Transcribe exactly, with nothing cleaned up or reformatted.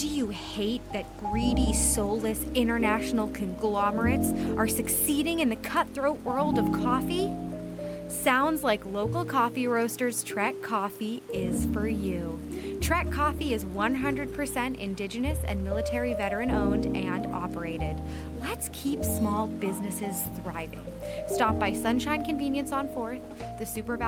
Do you hate that greedy, soulless international conglomerates are succeeding in the cutthroat world of coffee? Sounds like local coffee roasters Trek Coffee is for you. Trek Coffee is one hundred percent indigenous and military veteran owned and operated. Let's keep small businesses thriving. Stop by Sunshine Convenience on fourth, the Super